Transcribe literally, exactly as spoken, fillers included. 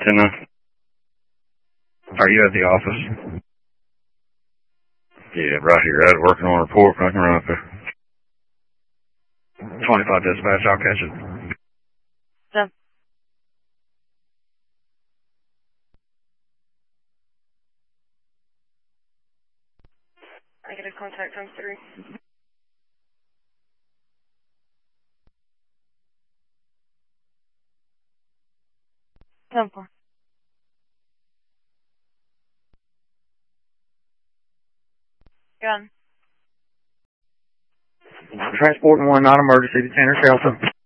And, uh, are you at the office? Yeah, right here. I was working on a report. I can run up there. twenty-five dispatch, I'll catch it. Yeah. I get a contact from three. Ten four. Gun. Transporting one, not emergency to Tanner Shelton.